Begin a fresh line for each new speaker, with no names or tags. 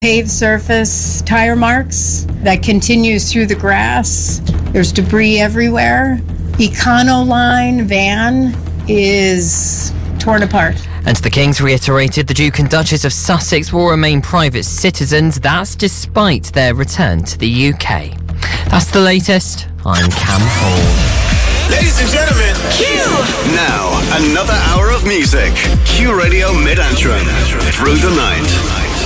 paved surface tire marks that continues through the grass. There's debris everywhere. Econoline van is torn apart.
And the Kings reiterated the Duke and Duchess of Sussex will remain private citizens. That's despite their return to the UK. That's the latest. I'm Cam Hall.
Ladies and gentlemen, Q! Now, another hour of music. Q Radio Mid-Antrim. Through the night.